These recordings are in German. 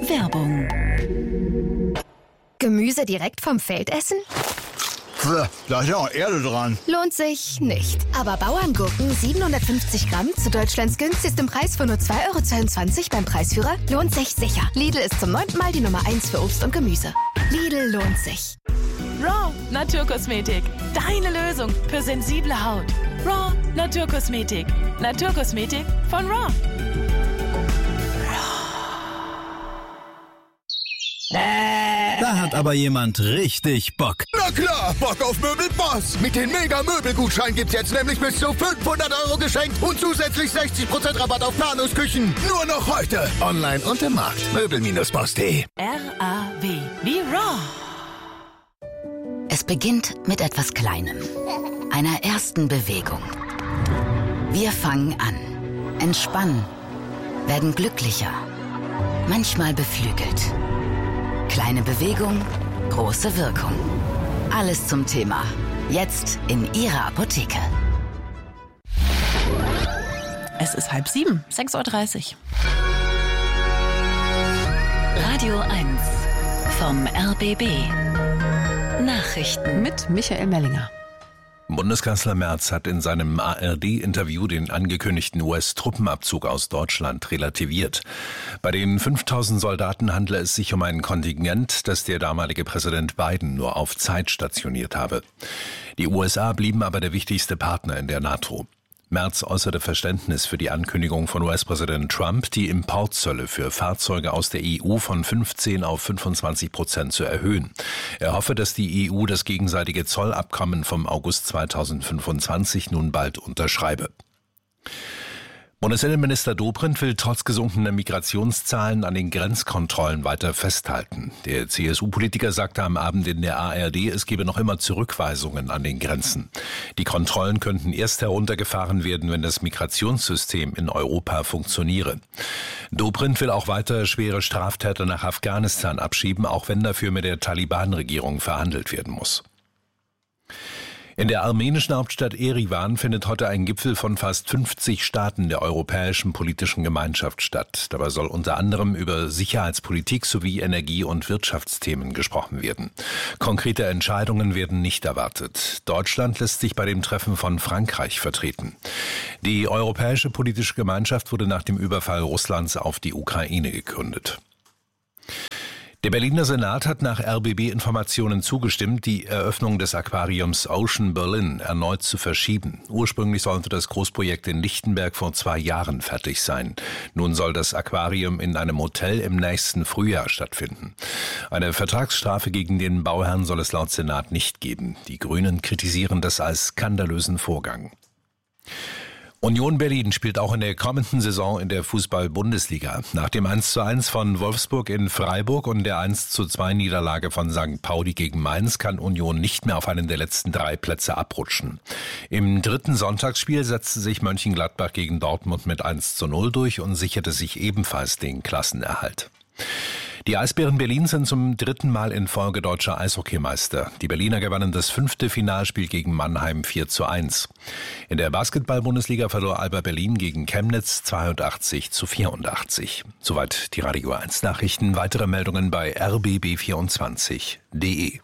Werbung. Gemüse direkt vom Feld essen? Da ist ja auch Erde dran. Lohnt sich nicht. Aber Bauerngurken 750 Gramm zu Deutschlands günstigstem Preis von nur 2,22 € beim Preisführer lohnt sich sicher. Lidl ist zum 9. Mal die Nummer 1 für Obst und Gemüse. Lidl lohnt sich. Raw Naturkosmetik. Deine Lösung für sensible Haut. Raw Naturkosmetik. Naturkosmetik von Raw. Da hat aber jemand richtig Bock. Na klar, Bock auf Möbelboss. Mit den Mega-Möbelgutschein gibt's jetzt nämlich bis zu 500 € geschenkt und zusätzlich 60% Rabatt auf Planungsküchen. Nur noch heute. Online und im Markt. Möbel-boss.de. RAW. Wie Raw. Es beginnt mit etwas Kleinem. Einer ersten Bewegung. Wir fangen an. Entspannen. Werden glücklicher. Manchmal beflügelt. Kleine Bewegung, große Wirkung. Alles zum Thema. Jetzt in Ihrer Apotheke. Es ist 6:30, 6:30 Uhr. Radio 1 vom RBB. Nachrichten Mit Michael Mellinger. Bundeskanzler Merz hat in seinem ARD-Interview den angekündigten US-Truppenabzug aus Deutschland relativiert. Bei den 5.000 Soldaten handle es sich um ein Kontingent, das der damalige Präsident Biden nur auf Zeit stationiert habe. Die USA blieben aber der wichtigste Partner in der NATO. Merz äußerte Verständnis für die Ankündigung von US-Präsident Trump, die Importzölle für Fahrzeuge aus der EU von 15 auf 25% zu erhöhen. Er hoffe, dass die EU das gegenseitige Zollabkommen vom August 2025 nun bald unterschreibe. Bundesinnenminister Dobrindt will trotz gesunkener Migrationszahlen an den Grenzkontrollen weiter festhalten. Der CSU-Politiker sagte am Abend in der ARD, es gebe noch immer Zurückweisungen an den Grenzen. Die Kontrollen könnten erst heruntergefahren werden, wenn das Migrationssystem in Europa funktioniere. Dobrindt will auch weiter schwere Straftäter nach Afghanistan abschieben, auch wenn dafür mit der Taliban-Regierung verhandelt werden muss. In der armenischen Hauptstadt Erivan findet heute ein Gipfel von fast 50 Staaten der europäischen politischen Gemeinschaft statt. Dabei soll unter anderem über Sicherheitspolitik sowie Energie- und Wirtschaftsthemen gesprochen werden. Konkrete Entscheidungen werden nicht erwartet. Deutschland lässt sich bei dem Treffen von Frankreich vertreten. Die europäische politische Gemeinschaft wurde nach dem Überfall Russlands auf die Ukraine gegründet. Der Berliner Senat hat nach RBB-Informationen zugestimmt, die Eröffnung des Aquariums Ocean Berlin erneut zu verschieben. Ursprünglich sollte das Großprojekt in Lichtenberg vor 2 Jahren fertig sein. Nun soll das Aquarium in einem Hotel im nächsten Frühjahr stattfinden. Eine Vertragsstrafe gegen den Bauherrn soll es laut Senat nicht geben. Die Grünen kritisieren das als skandalösen Vorgang. Union Berlin spielt auch in der kommenden Saison in der Fußball-Bundesliga. Nach dem 1:1 von Wolfsburg in Freiburg und der 1:2 Niederlage von St. Pauli gegen Mainz kann Union nicht mehr auf einen der letzten 3 Plätze abrutschen. Im 3. Sonntagsspiel setzte sich Mönchengladbach gegen Dortmund mit 1:0 durch und sicherte sich ebenfalls den Klassenerhalt. Die Eisbären Berlin sind zum 3. Mal in Folge deutscher Eishockeymeister. Die Berliner gewannen das 5. Finalspiel gegen Mannheim 4:1. In der Basketball-Bundesliga verlor Alba Berlin gegen Chemnitz 82:84. Soweit die Radio 1 Nachrichten. Weitere Meldungen bei rbb24.de.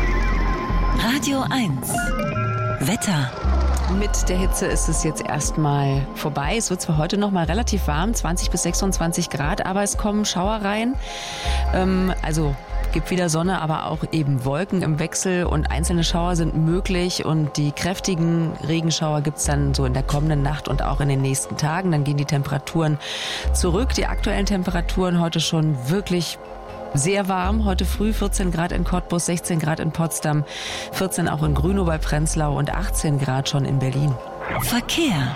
Radio 1 Wetter. Mit der Hitze ist es jetzt erstmal vorbei. Es wird zwar heute noch mal relativ warm, 20 bis 26 Grad, aber es kommen Schauer rein. Also gibt wieder Sonne, aber auch eben Wolken im Wechsel und einzelne Schauer sind möglich und die kräftigen Regenschauer gibt's dann so in der kommenden Nacht und auch in den nächsten Tagen. Dann gehen die Temperaturen zurück. Die aktuellen Temperaturen heute schon wirklich sehr warm. Heute früh 14 Grad in Cottbus, 16 Grad in Potsdam, 14 auch in Grünow bei Prenzlau und 18 Grad schon in Berlin. Verkehr.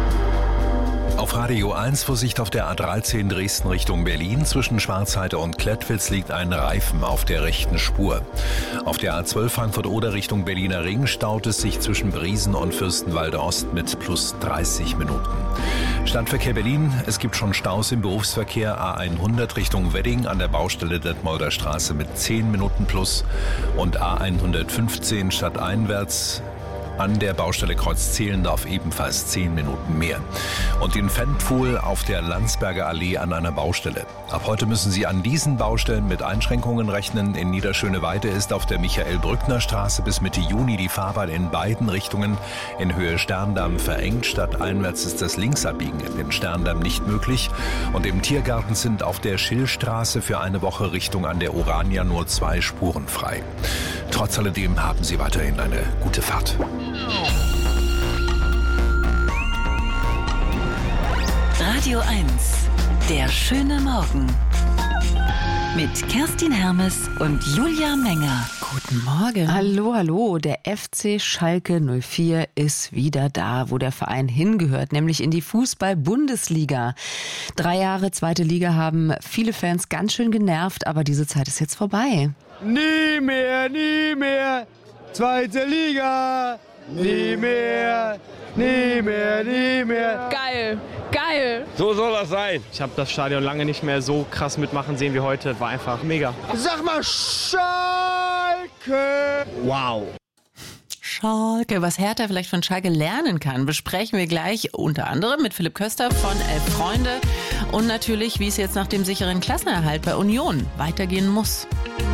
Auf Radio 1 Vorsicht auf der A13 Dresden Richtung Berlin. Zwischen Schwarzheide und Klettwitz liegt ein Reifen auf der rechten Spur. Auf der A12 Frankfurt-Oder Richtung Berliner Ring staut es sich zwischen Briesen und Fürstenwalde Ost mit plus 30 Minuten. Stadtverkehr Berlin. Es gibt schon Staus im Berufsverkehr. A100 Richtung Wedding an der Baustelle Detmolder Straße mit 10 Minuten plus. Und A115 stadteinwärts An der Baustelle Kreuz Zehlendorf ebenfalls 10 Minuten mehr. Und in Ventpfuhl auf der Landsberger Allee an einer Baustelle. Ab heute müssen Sie an diesen Baustellen mit Einschränkungen rechnen. In Niederschöneweide ist auf der Michael-Brückner-Straße bis Mitte Juni die Fahrbahn in beiden Richtungen in Höhe Sterndamm verengt. Stadteinwärts ist das Linksabbiegen in den Sterndamm nicht möglich. Und im Tiergarten sind auf der Schillstraße für eine Woche Richtung an der Orania nur 2 Spuren frei. Trotz alledem haben Sie weiterhin eine gute Fahrt. Radio 1, der schöne Morgen. Mit Kerstin Hermes und Julia Menger. Guten Morgen. Hallo, hallo. Der FC Schalke 04 ist wieder da, wo der Verein hingehört, nämlich in die Fußball-Bundesliga. 3 Jahre zweite Liga haben viele Fans ganz schön genervt, aber diese Zeit ist jetzt vorbei. Nie mehr, zweite Liga. Nie mehr. Geil. So soll das sein. Ich habe das Stadion lange nicht mehr so krass mitmachen sehen wie heute. War einfach mega. Sag mal Schalke. Wow. Schalke, was Hertha vielleicht von Schalke lernen kann, besprechen wir gleich unter anderem mit Philipp Köster von 11 Freunde und natürlich, wie es jetzt nach dem sicheren Klassenerhalt bei Union weitergehen muss.